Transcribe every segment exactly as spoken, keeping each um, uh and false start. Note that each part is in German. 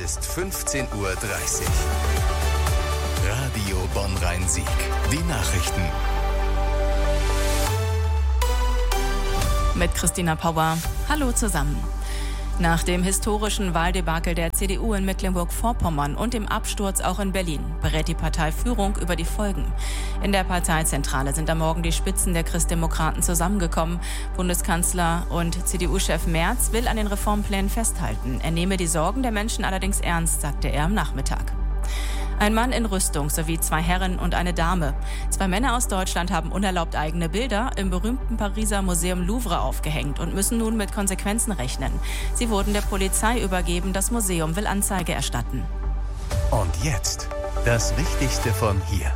Ist fünfzehn Uhr dreißig. Radio Bonn-Rhein-Sieg. Die Nachrichten. Mit Christina Pauer. Hallo zusammen. Nach dem historischen Wahldebakel der C D U in Mecklenburg-Vorpommern und dem Absturz auch in Berlin berät die Parteiführung über die Folgen. In der Parteizentrale sind am Morgen die Spitzen der Christdemokraten zusammengekommen. Bundeskanzler und C D U-Chef Merz will an den Reformplänen festhalten. Er nehme die Sorgen der Menschen allerdings ernst, sagte er am Nachmittag. Ein Mann in Rüstung sowie zwei Herren und eine Dame. Zwei Männer aus Deutschland haben unerlaubt eigene Bilder im berühmten Pariser Museum Louvre aufgehängt und müssen nun mit Konsequenzen rechnen. Sie wurden der Polizei übergeben. Das Museum will Anzeige erstatten. Und jetzt das Wichtigste von hier.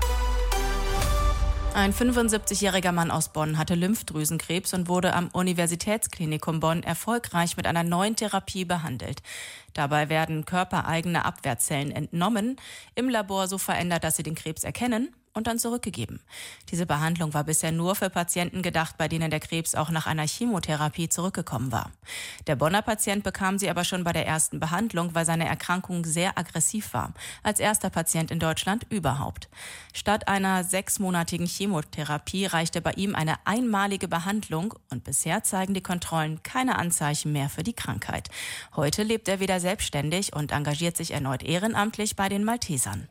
Ein fünfundsiebzigjähriger Mann aus Bonn hatte Lymphdrüsenkrebs und wurde am Universitätsklinikum Bonn erfolgreich mit einer neuen Therapie behandelt. Dabei werden körpereigene Abwehrzellen entnommen, im Labor so verändert, dass sie den Krebs erkennen und dann zurückgegeben. Diese Behandlung war bisher nur für Patienten gedacht, bei denen der Krebs auch nach einer Chemotherapie zurückgekommen war. Der Bonner Patient bekam sie aber schon bei der ersten Behandlung, weil seine Erkrankung sehr aggressiv war. Als erster Patient in Deutschland überhaupt. Statt einer sechsmonatigen Chemotherapie reichte bei ihm eine einmalige Behandlung und bisher zeigen die Kontrollen keine Anzeichen mehr für die Krankheit. Heute lebt er wieder selbstständig und engagiert sich erneut ehrenamtlich bei den Maltesern.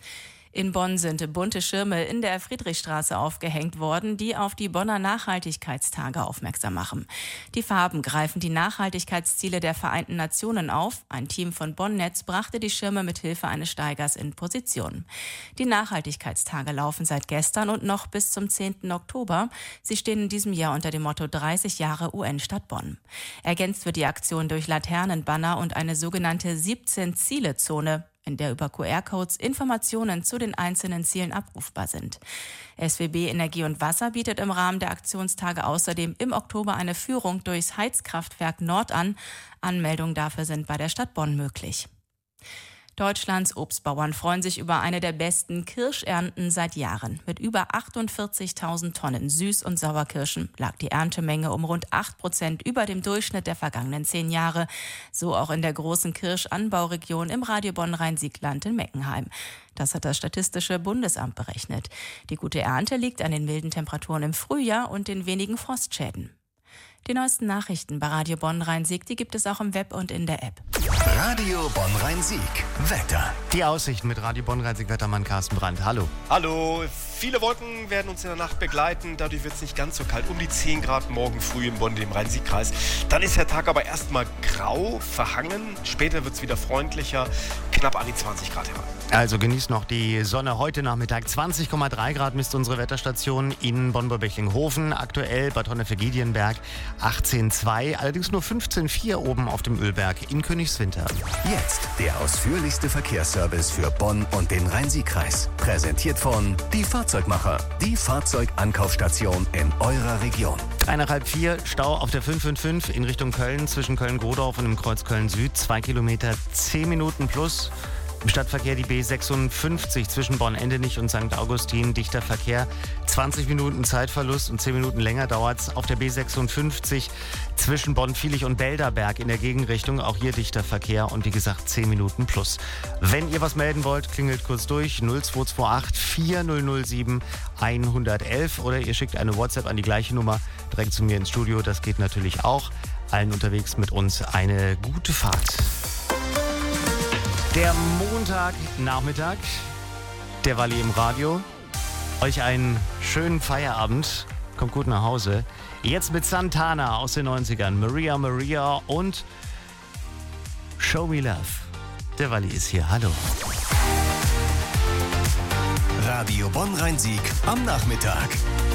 In Bonn sind bunte Schirme in der Friedrichstraße aufgehängt worden, die auf die Bonner Nachhaltigkeitstage aufmerksam machen. Die Farben greifen die Nachhaltigkeitsziele der Vereinten Nationen auf. Ein Team von Bonn-Netz brachte die Schirme mit Hilfe eines Steigers in Position. Die Nachhaltigkeitstage laufen seit gestern und noch bis zum zehnten Oktober. Sie stehen in diesem Jahr unter dem Motto dreißig Jahre U N-Stadt Bonn. Ergänzt wird die Aktion durch Laternenbanner und eine sogenannte siebzehn-Ziele-Zone, in der über Q R-Codes Informationen zu den einzelnen Zielen abrufbar sind. S W B Energie und Wasser bietet im Rahmen der Aktionstage außerdem im Oktober eine Führung durchs Heizkraftwerk Nord an. Anmeldungen dafür sind bei der Stadt Bonn möglich. Deutschlands Obstbauern freuen sich über eine der besten Kirschernten seit Jahren. Mit über achtundvierzigtausend Tonnen Süß- und Sauerkirschen lag die Erntemenge um rund acht Prozent über dem Durchschnitt der vergangenen zehn Jahre. So auch in der großen Kirschanbauregion im Radio Bonn-Rhein-Sieg-Land in Meckenheim. Das hat das Statistische Bundesamt berechnet. Die gute Ernte liegt an den milden Temperaturen im Frühjahr und den wenigen Frostschäden. Die neuesten Nachrichten bei Radio Bonn-Rhein-Sieg, die gibt es auch im Web und in der App. Radio Bonn-Rhein-Sieg. Wetter. Die Aussichten mit Radio Bonn-Rhein-Sieg-Wettermann Carsten Brandt. Hallo. Hallo. Viele Wolken werden uns in der Nacht begleiten. Dadurch wird es nicht ganz so kalt. Um die zehn Grad morgen früh in Bonn, dem Rhein-Sieg-Kreis. Dann ist der Tag aber erstmal grau, verhangen. Später wird es wieder freundlicher. Knapp an die zwanzig Grad heran. Also genießt noch die Sonne heute Nachmittag. zwanzig Komma drei Grad misst unsere Wetterstation in Bonn-Bechinghofen. Aktuell Bad Honnefeld-Giedienberg achtzehn Komma zwei. Allerdings nur fünfzehn Komma vier oben auf dem Ölberg in Königswinter. Jetzt der ausführlichste Verkehrsservice für Bonn und den Rhein-Sieg-Kreis. Präsentiert von Die Fahrzeugmacher. Die Fahrzeugankaufstation in eurer Region. Drei nach halb vier, Stau auf der fünf fünf fünf in Richtung Köln zwischen Köln-Godorf und dem Kreuz Köln-Süd. Zwei Kilometer, zehn Minuten plus. Im Stadtverkehr die B sechsundfünfzig zwischen Bonn-Endenich und Sankt Augustin. Dichter Verkehr, zwanzig Minuten Zeitverlust und zehn Minuten länger dauert es auf der B sechsundfünfzig zwischen Bonn-Viehlich und Belderberg in der Gegenrichtung. Auch hier dichter Verkehr und wie gesagt zehn Minuten plus. Wenn ihr was melden wollt, klingelt kurz durch null zwei zwei acht vier null null sieben eins eins eins oder ihr schickt eine WhatsApp an die gleiche Nummer direkt zu mir ins Studio. Das geht natürlich auch. Allen unterwegs mit uns eine gute Fahrt. Der Montagnachmittag, der Walli im Radio. Euch einen schönen Feierabend. Kommt gut nach Hause. Jetzt mit Santana aus den neunzigern. Maria Maria und Show Me Love. Der Walli ist hier. Hallo. Radio Bonn-Rhein-Sieg am Nachmittag.